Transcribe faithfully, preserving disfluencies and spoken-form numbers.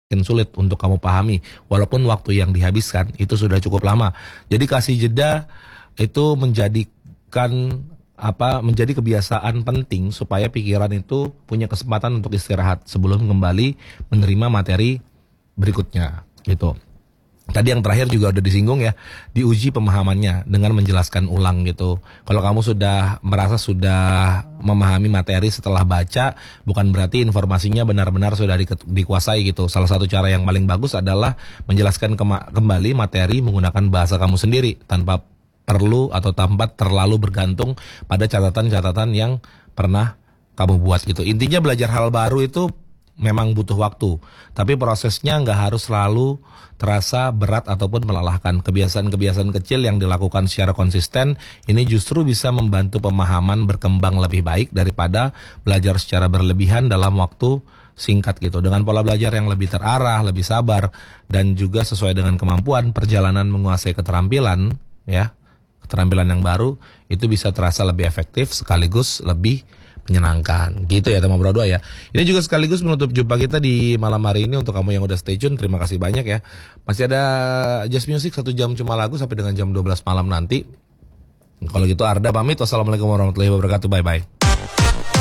Makin sulit untuk kamu pahami, walaupun waktu yang dihabiskan itu sudah cukup lama. Jadi kasih jeda itu menjadikan apa menjadi kebiasaan penting supaya pikiran itu punya kesempatan untuk istirahat sebelum kembali menerima materi berikutnya gitu. Tadi yang terakhir juga udah disinggung ya, diuji pemahamannya dengan menjelaskan ulang gitu. Kalau kamu sudah merasa sudah memahami materi setelah baca, bukan berarti informasinya benar-benar sudah di, dikuasai gitu. Salah satu cara yang paling bagus adalah menjelaskan kema- kembali materi menggunakan bahasa kamu sendiri tanpa perlu atau tanpa terlalu bergantung pada catatan-catatan yang pernah kamu buat gitu. Intinya belajar hal baru itu memang butuh waktu, tapi prosesnya nggak harus selalu terasa berat ataupun melelahkan. Kebiasaan-kebiasaan kecil yang dilakukan secara konsisten ini justru bisa membantu pemahaman berkembang lebih baik daripada belajar secara berlebihan dalam waktu singkat gitu. Dengan pola belajar yang lebih terarah, lebih sabar, dan juga sesuai dengan kemampuan, perjalanan menguasai keterampilan, ya, keterampilan yang baru itu bisa terasa lebih efektif sekaligus lebih menyenangkan gitu ya teman berdua ya. Ini juga sekaligus menutup jumpa kita di malam hari ini. Untuk kamu yang udah stay tune, terima kasih banyak ya. Masih ada Just Music satu jam cuma lagu sampai dengan jam dua belas malam nanti. Kalau gitu Arda pamit. Wassalamualaikum warahmatullahi wabarakatuh. Bye bye.